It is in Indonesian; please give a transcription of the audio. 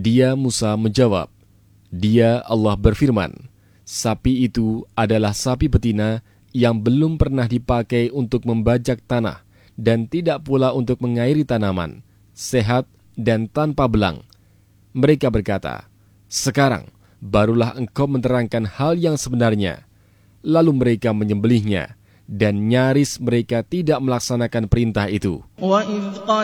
Dia Musa menjawab, Dia Allah berfirman, sapi itu adalah sapi betina yang belum pernah dipakai untuk membajak tanah dan tidak pula untuk mengairi tanaman, sehat dan tanpa belang. Mereka berkata, sekarang barulah engkau menerangkan hal yang sebenarnya. Lalu mereka menyembelihnya, dan nyaris mereka tidak melaksanakan perintah itu. وَإِذْ